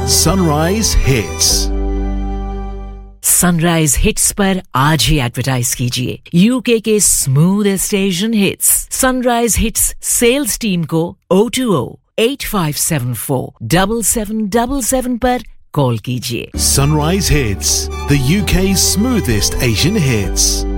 Sunrise Hits. Sunrise hits पर आज ही advertise कीजिए यूके के smoothest Asian hits sunrise hits sales team को 020-8574-7777 पर कॉल कीजिए. Sunrise Hits, the UK's smoothest Asian hits.